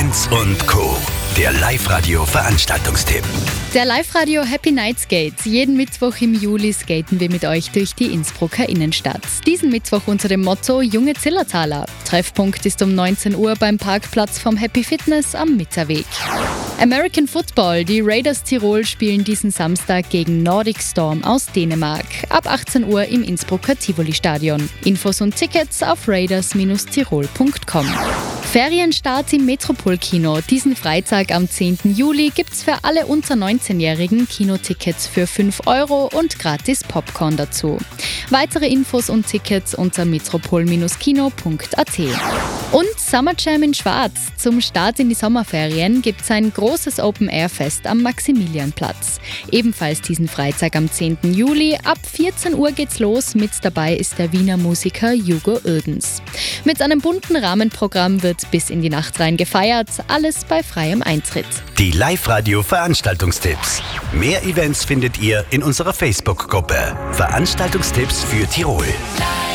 Bands und Co. Der Live-Radio-Veranstaltungstipp. Der Live-Radio Happy Night Skate. Jeden Mittwoch im Juli skaten wir mit euch durch die Innsbrucker Innenstadt. Diesen Mittwoch unter dem Motto Junge Zillertaler. Treffpunkt ist um 19 Uhr beim Parkplatz vom Happy Fitness am Mitterweg. American Football. Die Raiders Tirol spielen diesen Samstag gegen Nordic Storm aus Dänemark. Ab 18 Uhr im Innsbrucker Tivoli-Stadion. Infos und Tickets auf raiders-tirol.com. Ferienstart im Metropol-Kino. Diesen Freitag am 10. Juli gibt's für alle unter 19-Jährigen Kinotickets für 5 € und gratis Popcorn dazu. Weitere Infos und Tickets unter metropol-kino.at. Und Summer Jam in Schwarz. Zum Start in die Sommerferien gibt's ein großes Open-Air-Fest am Maximilianplatz. Ebenfalls diesen Freitag am 10. Juli. Ab 14 Uhr geht's los. Mit dabei ist der Wiener Musiker Hugo Irdens. Mit einem bunten Rahmenprogramm wird bis in die Nacht rein gefeiert. Alles bei freiem Eintritt. Die Live-Radio-Veranstaltungstipps. Mehr Events findet ihr in unserer Facebook-Gruppe. Veranstaltungstipps für Tirol.